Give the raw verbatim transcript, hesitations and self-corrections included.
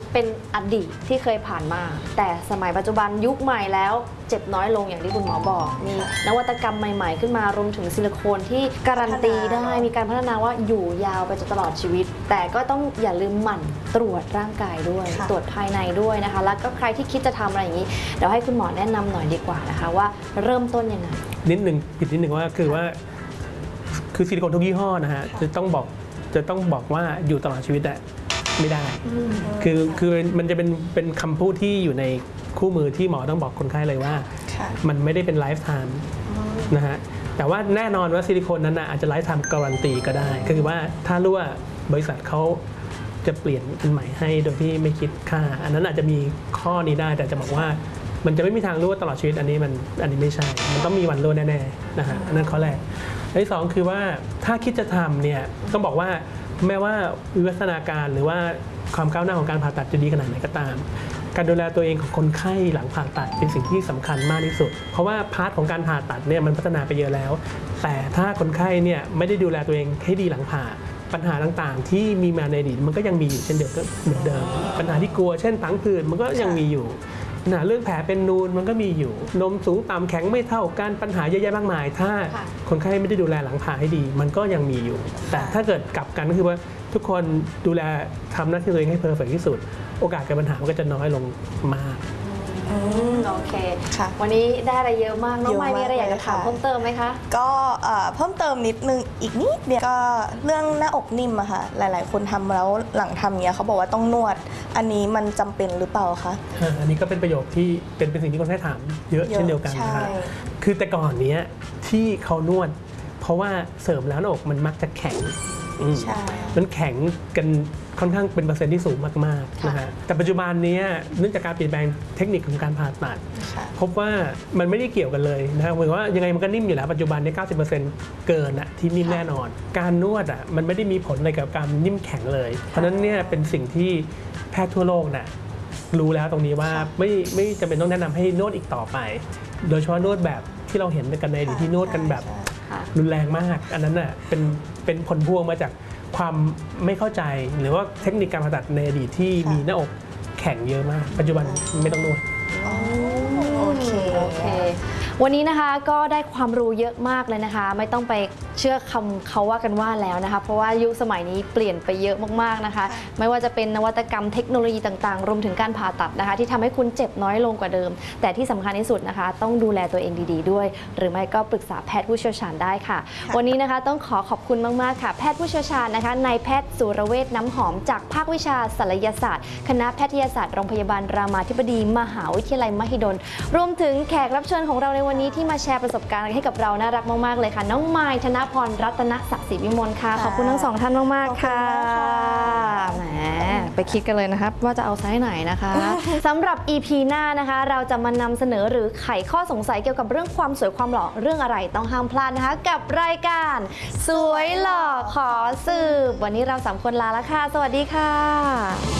เป็นอดีตที่เคยผ่านมาแต่สมัยปัจจุบันยุคใหม่แล้วเจ็บน้อยลงอย่างที่คุณหมอบอกมีนวัตกรรมใหม่ๆขึ้นมารวมถึงซิลิโคนที่การันตีได้มีการพัฒนาว่าอยู่ยาวไปจนตลอดชีวิตแต่ก็ต้องอย่าลืมหมั่นตรวจร่างกายด้วยตรวจภายในด้วยนะคะแล้วก็ใครที่คิดจะทำอะไรอย่างนี้เดี๋ยวให้คุณหมอแนะนำหน่อยดีกว่านะคะว่าเริ่มต้นยังไงนิดหนึ่งผิดนิดหนึ่งว่าคือว่าคือซิลิโคนทุกยี่ห้อนะฮะจะต้องบอกจะต้องบอกว่าอยู่ตลอดชีวิตอะไม่ได้คือคือมันจะเป็นเป็นคำพูดที่อยู่ในคู่มือที่หมอต้องบอกคนไข้เลยว่ามันไม่ได้เป็นไลฟ์ไทม์นะฮะแต่ว่าแน่นอนว่าซิลิโคนนั้นอาจจะไลฟ์ไทม์การันตีก็ได้ก็คือว่าถ้ารู้ว่าบริษัทเขาจะเปลี่ยนอันใหม่ให้โดยที่ไม่คิดค่าอันนั้นอาจจะมีข้อนี้ได้แต่จะบอกว่ามันจะไม่มีทางรู้ว่าตลอดชีวิตอันนี้มันอันนี้ไม่ใช่มันต้องมีวันรู้แน่ๆนะฮะอันนั้นข้อแรกที่สองคือว่าถ้าคิดจะทำเนี่ยต้องบอกว่าแม้ว่าวิวัฒนาการหรือว่าความก้าวหน้าของการผ่าตัดจะดีขนาดไหนก็ตามการดูแลตัวเองของคนไข้หลังผ่าตัดเป็นสิ่งที่สำคัญมากที่สุดเพราะว่าพาร์ทของการผ่าตัดเนี่ยมันพัฒนาไปเยอะแล้วแต่ถ้าคนไข้เนี่ยไม่ได้ดูแลตัวเองให้ดีหลังผ่าปัญหาต่างๆที่มีมาในอดีตมันก็ยังมีอยู่เช่นเดิมเหมือนเดิมปัญหาที่กลัวเช่นผังผืดมันก็ยังมีอยู่ปัญหาเรื่องแผลเป็นนูนมันก็มีอยู่นมสูงต่ำแข็งไม่เท่ากันปัญหาเยอะแยะมากมายถ้าคนไข้ไม่ได้ดูแลหลังผ่าให้ดีมันก็ยังมีอยู่แต่ถ้าเกิดกลับกันก็คือว่าทุกคนดูแลทำหน้าที่ตัวเองให้เพอร์เฟกต์ที่สุดโอกาสเกิดปัญหามันก็จะน้อยลงมากโอเควันนี้ได้อะไรเยอะมากน้องไมค์มีอะไรอยากจะถามเพิ่มเติมไหมคะก็เพิ่มเติมนิดนึงอีกนิดเดียวก็เรื่องหน้าอกนิ่มอะค่ะหลายๆคนทำแล้วหลังทำเนี้ยเขาบอกว่าต้องนวดอันนี้มันจำเป็นหรือเปล่าคะอันนี้ก็เป็นประโยคที่เป็นเป็นสิ่งที่คนไข้ถามเยอะเช่นเดียวกันนะคะคือแต่ก่อนเนี้ยที่เขานวดเพราะว่าเสริมแล้วหน้าอกมันมักจะแข็งมันแข็งกันค่อนข้างเป็นเปอร์เซ็นต์ที่สูงมากๆนะฮะแต่ปัจจุบันนี้เนื่องจากการเปลี่ยนแปลงเทคนิคของการผ่าตัดพบว่ามันไม่ได้เกี่ยวกันเลยนะครับหมายว่ายังไงมันก็นิ่มอยู่แล้วปัจจุบันนี้ เก้าสิบเปอร์เซ็นต์ เกินอะที่นิ่มแน่นอนการนวดอะมันไม่ได้มีผลอะไรกับการนิ่มแข็งเลยเพราะฉะนั้นเนี่ยเป็นสิ่งที่แพทย์ทั่วโลกน่ะรู้แล้วตรงนี้ว่าไม่ไม่จำเป็นต้องแนะนำให้นวดอีกต่อไปโดยเฉพาะนวดแบบที่เราเห็นกันในอดีตที่นวดกันแบบรุนแรงมากอันนั้นน่ะเป็นเป็นผลพวงมาจากความไม่เข้าใจหรือว่าเทคนิคการผ่าตัดในอดีตที่มีหน้าอกแข็งเยอะมากปัจจุบันไม่ต้องนวดโอเคโอเควันนี้นะคะก็ได้ความรู้เยอะมากเลยนะคะไม่ต้องไปเชื่อคำเขาว่ากันว่าแล้วนะคะเพราะว่ายุคสมัยนี้เปลี่ยนไปเยอะมากๆนะคะไม่ว่าจะเป็นนวัตกรรมเทคโนโลยีต่างๆรวมถึงการผ่าตัดนะคะที่ทำให้คุณเจ็บน้อยลงกว่าเดิมแต่ที่สำคัญที่สุดนะคะต้องดูแลตัวเองดีๆด้วยหรือไม่ก็ปรึกษาแพทย์ผู้เชี่ยวชาญได้ค่ะวันนี้นะคะต้องขอขอบคุณมากๆค่ะแพทย์ผู้เชี่ยวชาญนะคะนายแพทย์สุรเวชน้ำหอมจากภาควิชาศัลยศาสตร์คณะแพทยศาสตร์โรงพยาบาลรามาธิบดีมหาวิทยาลัยมหิดลรวมถึงแขกรับเชิญของเราในวันนี้ที่มาแชร์ประสบการณ์ให้กับเราน่ารักมากๆเลยค่ะน้องไมค์ธนพรรัตนศักดิ์ศรีวิมลค่ะขอบคุณทั้งสองท่านมากๆค่ะแหมไปคิดกันเลยนะครับว่าจะเอาไซส์ไหนนะคะสำหรับ อี พี หน้านะคะเราจะมานำเสนอหรือไขข้อสงสัยเกี่ยวกับเรื่องความสวยความหล่อเรื่องอะไรต้องห้ามพลาดนะคะกับรายการสวยหล่อขอสืบวันนี้เราสามคนลาแล้วค่ะสวัสดีค่ะ